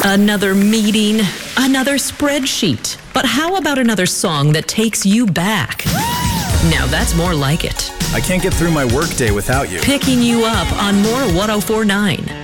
Another meeting, another spreadsheet. But how about another song that takes you back? Now that's more like it. I can't get through my workday without you. Picking you up on more 104.9.